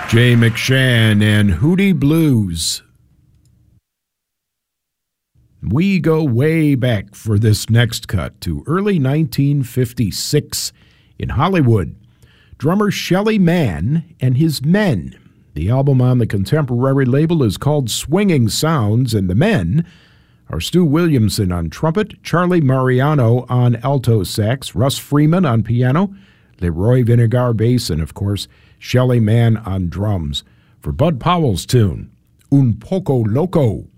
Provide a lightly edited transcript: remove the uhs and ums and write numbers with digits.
Jay McShann and Hootie Blues. We go way back for this next cut to early 1956 in Hollywood. Drummer Shelly Manne and His Men. The album on the Contemporary label is called Swinging Sounds, and the Men are Stu Williamson on trumpet, Charlie Mariano on alto sax, Russ Freeman on piano, Leroy Vinegar bass, and of course, Shelly Manne on drums. For Bud Powell's tune, Un Poco Loco.